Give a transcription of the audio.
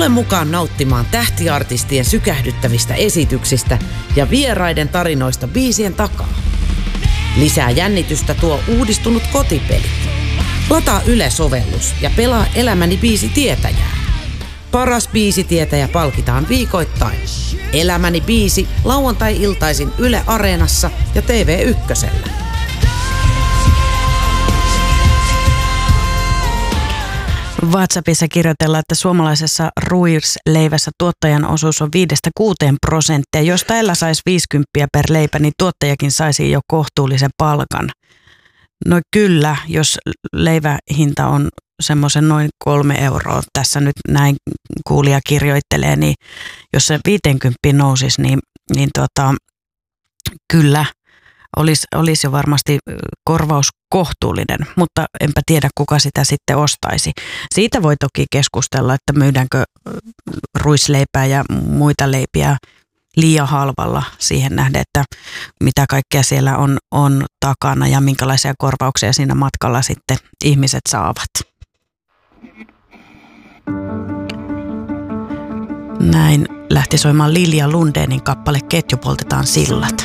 Tule mukaan nauttimaan tähtiartistien sykähdyttävistä esityksistä ja vieraiden tarinoista biisien takaa. Lisää jännitystä tuo uudistunut kotipeli. Lataa Yle-sovellus ja pelaa Elämäni biisitietäjää. Paras biisitietäjä palkitaan viikoittain. Elämäni biisi lauantai-iltaisin Yle Areenassa ja TV1:llä. WhatsAppissa kirjoitellaan, että suomalaisessa ruisleivässä tuottajan osuus on 5-6%. Jos täällä saisi 50 per leipä, niin tuottajakin saisi jo kohtuullisen palkan. No kyllä, jos leivähinta on semmoisen noin 3 euroa, tässä nyt näin kuulija kirjoittelee, niin jos se 50 nousisi, niin kyllä olisi jo varmasti korvaus kohtuullinen, mutta enpä tiedä kuka sitä sitten ostaisi. Siitä voi toki keskustella, että myydäänkö ruisleipää ja muita leipiä liian halvalla siihen nähden, että mitä kaikkea siellä on takana ja minkälaisia korvauksia siinä matkalla sitten ihmiset saavat. Näin lähti soimaan Lilja Lundénin kappale Ketju poltetaan sillat.